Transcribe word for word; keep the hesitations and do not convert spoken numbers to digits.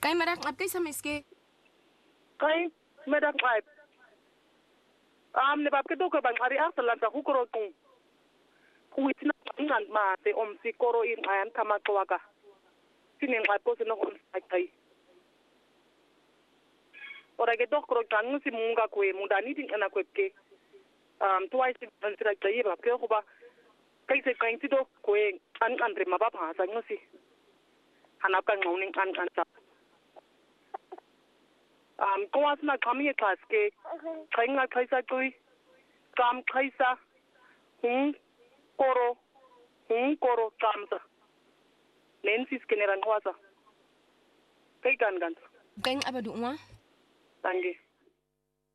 Kay marak ngap kay sa miski. Kay medak ngap. Am ne bab ke do ko bang ari arsalan ta hukuro kung. Kuitina ngan ma te om si koro in ayan kama kwaka. Sinin ngap ko sino on sai. Ora ke dok kro kan si munga kwe mudani tin ana kweke. Um twice an sira tai ba ke ko ba kai se kain ti do kwe an an re ma ba pa sa ngosi. Hanap kan ngauning an an sa. Um, ko as na kami class ke kai nga kai sa tui kam kai sa hung koro hung koro kam sa nen sis keneran kwasa kai kan gan Kay abadu wa. Danke.